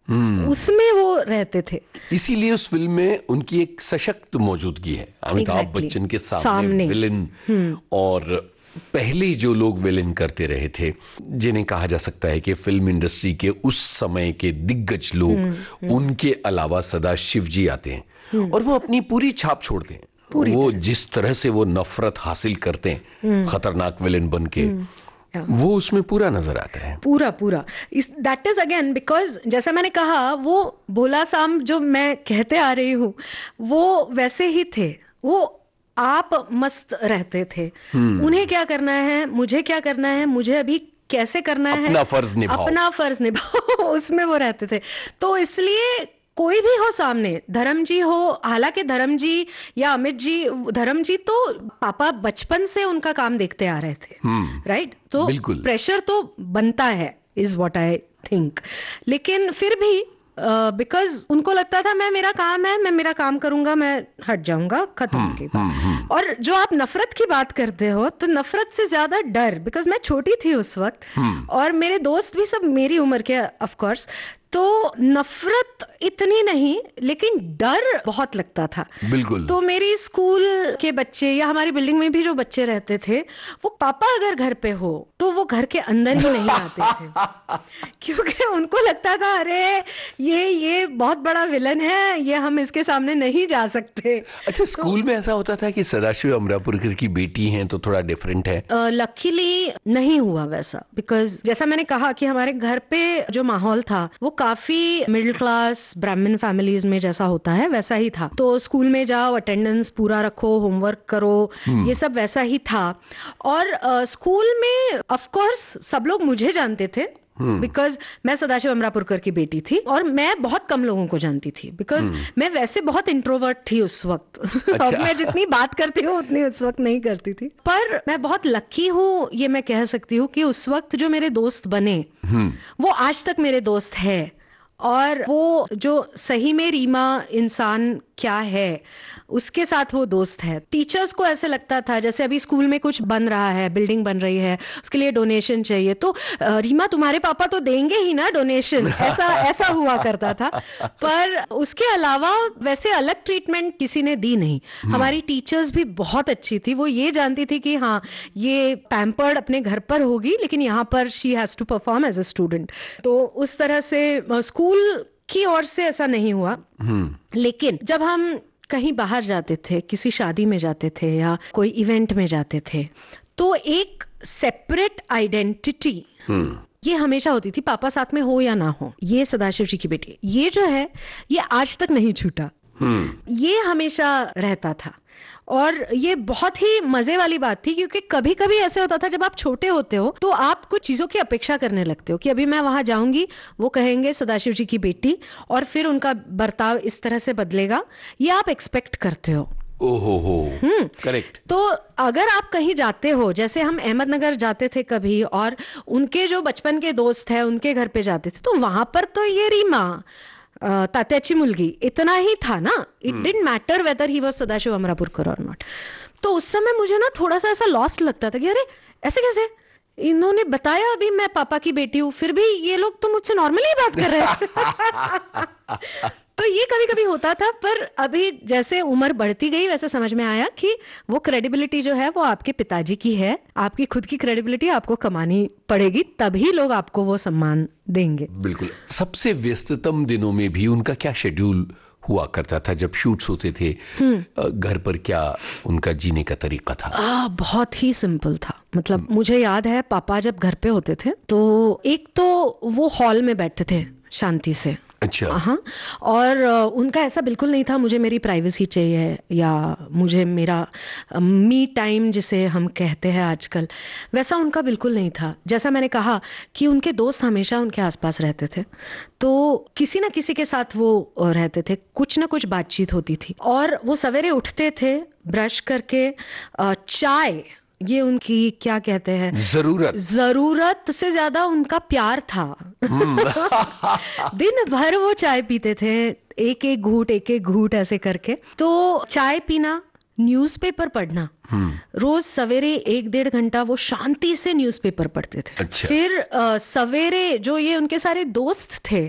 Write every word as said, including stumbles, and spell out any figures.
उसमें वो रहते थे। इसीलिए उस फिल्म में उनकी एक सशक्त मौजूदगी है। अमिताभ exactly. बच्चन के सामने, सामने। विलेन और पहले जो लोग विलेन करते रहे थे, जिन्हें कहा जा सकता है कि फिल्म इंडस्ट्री के उस समय के दिग्गज लोग, हुँ, हुँ. उनके अलावा सदाशिव जी आते हैं और वो अपनी पूरी छाप छोड़ते हैं। वो जिस तरह से वो नफरत हासिल करते हैं खतरनाक विलेन बन के, वो उसमें पूरा नजर आता है, पूरा पूरा। दैट इज अगेन बिकॉज जैसा मैंने कहा, वो भोला साम जो मैं कहते आ रही हूँ, वो वैसे ही थे। वो आप मस्त रहते थे। उन्हें क्या करना है, मुझे क्या करना है, मुझे अभी कैसे करना है, अपना फर्ज निभाओ, अपना फर्ज निभाओ उसमें वो रहते थे। तो इसलिए कोई भी हो सामने, धर्म जी हो, हालांकि धर्म जी या अमित जी, धर्म जी तो पापा बचपन से उनका काम देखते आ रहे थे, राइट? तो प्रेशर तो बनता है, इज व्हाट आई थिंक। लेकिन फिर भी बिकॉज uh, उनको लगता था मैं, मेरा काम है, मैं मेरा काम करूंगा, मैं हट जाऊंगा, खत्म की बात। और जो आप नफरत की बात करते हो, तो नफरत से ज्यादा डर, बिकॉज मैं छोटी थी उस वक्त और मेरे दोस्त भी सब मेरी उम्र के ऑफ कोर्स, तो नफरत इतनी नहीं लेकिन डर बहुत लगता था। बिल्कुल। तो मेरी स्कूल के बच्चे या हमारी बिल्डिंग में भी जो बच्चे रहते थे, वो पापा अगर घर पे हो तो वो घर के अंदर ही नहीं आते थे क्योंकि उनको लगता था अरे ये ये बहुत बड़ा विलन है, ये हम इसके सामने नहीं जा सकते। अच्छा, स्कूल तो, में ऐसा होता था कि सदाशिव अमरापुरकर की बेटी हैं तो थोड़ा डिफरेंट है? लकीली uh, नहीं हुआ वैसा, बिकॉज जैसा मैंने कहा कि हमारे घर पे जो माहौल था वो काफी मिडिल क्लास ब्राह्मण फैमिलीज में जैसा होता है वैसा ही था। तो स्कूल में जाओ, अटेंडेंस पूरा रखो, होमवर्क करो, ये सब वैसा ही था। और uh, स्कूल में ऑफ कोर्स सब लोग मुझे जानते थे बिकॉज मैं सदाशिव अमरापुरकर की बेटी थी और मैं बहुत कम लोगों को जानती थी बिकॉज मैं वैसे बहुत इंट्रोवर्ट थी उस वक्त। अच्छा। अब मैं जितनी बात करती हूँ उतनी उस वक्त नहीं करती थी, पर मैं बहुत लकी हूँ, ये मैं कह सकती हूँ कि उस वक्त जो मेरे दोस्त बने वो आज तक मेरे दोस्त है। और वो जो सही में रीमा इंसान क्या है उसके साथ वो दोस्त है। टीचर्स को ऐसे लगता था जैसे अभी स्कूल में कुछ बन रहा है, बिल्डिंग बन रही है, उसके लिए डोनेशन चाहिए, तो रीमा तुम्हारे पापा तो देंगे ही ना डोनेशन, ऐसा ऐसा हुआ करता था। पर उसके अलावा वैसे अलग ट्रीटमेंट किसी ने दी नहीं। हमारी टीचर्स भी बहुत अच्छी थी, वो ये जानती थी कि हाँ ये पैम्पर्ड अपने घर पर होगी लेकिन यहाँ पर she has to perform as a student. तो उस तरह से स्कूल की ओर से ऐसा नहीं हुआ। लेकिन जब हम कहीं बाहर जाते थे, किसी शादी में जाते थे या कोई इवेंट में जाते थे, तो एक सेपरेट आइडेंटिटी ये हमेशा होती थी, पापा साथ में हो या ना हो, ये सदाशिव जी की बेटी, ये जो है ये आज तक नहीं छूटा, ये हमेशा रहता था। और ये बहुत ही मजे वाली बात थी क्योंकि कभी कभी ऐसे होता था जब आप छोटे होते हो तो आप कुछ चीजों की अपेक्षा करने लगते हो कि अभी मैं वहां जाऊंगी, वो कहेंगे सदाशिव जी की बेटी, और फिर उनका बर्ताव इस तरह से बदलेगा, ये आप एक्सपेक्ट करते हो। ओहो हो, हम्म, करेक्ट। तो अगर आप कहीं जाते हो, जैसे हम अहमदनगर जाते थे कभी और उनके जो बचपन के दोस्त हैं उनके घर पे जाते थे, तो वहां पर तो ये रीमा तात्याची मुलगी इतना ही था ना, it didn't matter whether he was Sadashiv Amrapurkar और नॉट। तो उस समय मुझे ना थोड़ा सा ऐसा लॉस्ट लगता था कि अरे ऐसे कैसे, इन्होंने बताया अभी मैं पापा की बेटी हूँ, फिर भी ये लोग तो मुझसे नॉर्मली बात कर रहे हैं। तो ये कभी कभी होता था, पर अभी जैसे उम्र बढ़ती गई वैसे समझ में आया कि वो क्रेडिबिलिटी जो है वो आपके पिताजी की है, आपकी खुद की क्रेडिबिलिटी आपको कमानी पड़ेगी, तभी लोग आपको वो सम्मान देंगे। बिल्कुल। सबसे व्यस्ततम दिनों में भी उनका क्या शेड्यूल हुआ करता था जब शूट्स होते थे? घर पर क्या उनका जीने का तरीका था? आ, बहुत ही सिंपल था। मतलब मुझे याद है पापा जब घर पे होते थे तो एक तो वो हॉल में बैठते थे शांति से। अच्छा। हाँ, और उनका ऐसा बिल्कुल नहीं था मुझे मेरी प्राइवेसी चाहिए या मुझे मेरा मी टाइम जिसे हम कहते हैं आजकल, वैसा उनका बिल्कुल नहीं था। जैसा मैंने कहा कि उनके दोस्त हमेशा उनके आसपास रहते थे, तो किसी ना किसी के साथ वो रहते थे, कुछ ना कुछ बातचीत होती थी। और वो सवेरे उठते थे, ब्रश करके चाय, ये उनकी क्या कहते हैं, जरूरत जरूरत से ज्यादा उनका प्यार था। दिन भर वो चाय पीते थे, एक एक घूंट एक एक घूंट ऐसे करके। तो चाय पीना, न्यूज़पेपर पढ़ना, रोज सवेरे एक डेढ़ घंटा वो शांति से न्यूज़पेपर पढ़ते थे। अच्छा। फिर सवेरे जो ये उनके सारे दोस्त थे